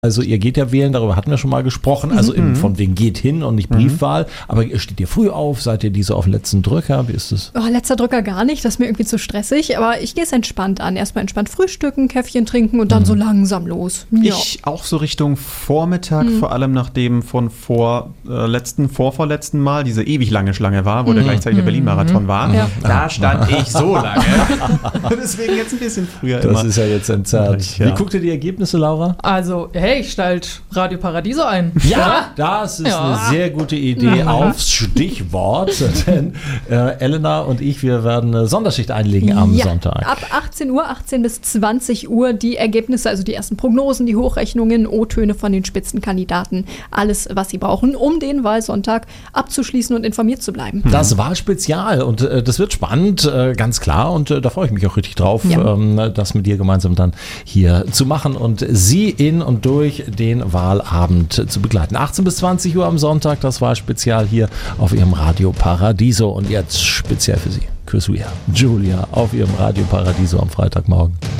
Also ihr geht ja wählen, darüber hatten wir schon mal gesprochen, also von wegen geht hin und nicht Briefwahl, aber steht ihr früh auf, seid ihr so auf den letzten Drücker, wie ist das? Oh, letzter Drücker gar nicht, das ist mir irgendwie zu stressig, aber ich gehe es entspannt an. Erstmal entspannt frühstücken, Käffchen trinken und dann so langsam los. Ja. Ich auch so Richtung Vormittag, vor allem nachdem von vorvorletzten Mal diese ewig lange Schlange war, wo der gleichzeitig der Berlin-Marathon war. Ja. Da stand ich so lange. Deswegen jetzt ein bisschen früher Das immer. ist ja jetzt entzerrt. Ja. Wie guckt ihr die Ergebnisse, Laura? Also, hey, ich schalte Radio Paradiso ein. Ja, das ist eine sehr gute Idee aufs Stichwort, denn Elena und ich, wir werden eine Sonderschicht einlegen am Sonntag. Ab 18 bis 20 Uhr die Ergebnisse, also die ersten Prognosen, die Hochrechnungen, O-Töne von den Spitzenkandidaten, alles, was sie brauchen, um den Wahlsonntag abzuschließen und informiert zu bleiben. Das war Spezial und das wird spannend, ganz klar, und da freue ich mich auch richtig drauf, das mit dir gemeinsam dann hier zu machen und Sie in und durch den Wahlabend zu begleiten. 18 bis 20 Uhr am Sonntag, das war Spezial hier auf Ihrem Radio Paradiso und jetzt speziell für Sie, Chris Rea, Julia auf Ihrem Radio Paradiso am Freitagmorgen.